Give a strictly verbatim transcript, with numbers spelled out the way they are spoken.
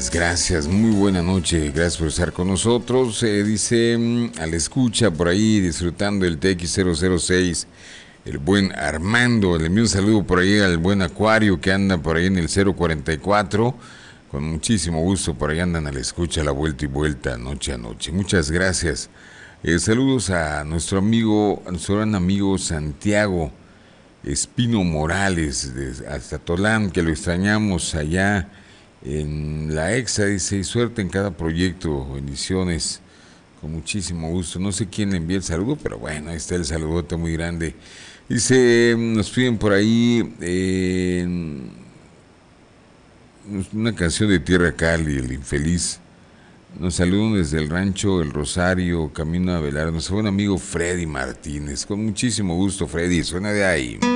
Muchísimas gracias, muy buena noche, gracias por estar con nosotros. Eh, dice, mm, a la escucha por ahí, disfrutando el T X cero cero seis, el buen Armando. Le envío un saludo por ahí al buen Acuario que anda por ahí en el cero cuarenta y cuatro. Con muchísimo gusto, por ahí andan a la escucha, a la vuelta y vuelta, noche a noche. Muchas gracias. Eh, saludos a nuestro amigo, a nuestro gran amigo Santiago Espino Morales, de, hasta Tolán, que lo extrañamos allá en la EXA. Dice, y suerte en cada proyecto, bendiciones, con muchísimo gusto. No sé quién le envía el saludo, pero bueno, ahí está el saludote muy grande. Dice, nos piden por ahí eh, una canción de Tierra Cali, El Infeliz. Nos saludan desde el rancho El Rosario, camino a Velar. Nuestro buen amigo Freddy Martínez. Con muchísimo gusto, Freddy, suena de ahí.